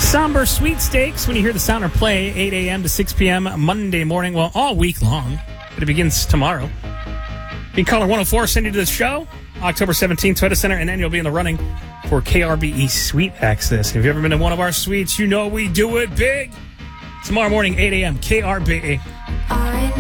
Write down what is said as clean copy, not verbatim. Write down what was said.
Somber Sweepstakes, when you hear the sounder play, 8 a.m. to 6 p.m. Monday morning, well, all week long, but it begins tomorrow. You can call our 104, send you to the show, October 17th, Toyota Center, and then you'll be in the running for KRBE Suite Access. If you've ever been in one of our suites, you know we do it big. Tomorrow morning, 8 a.m., KRBE.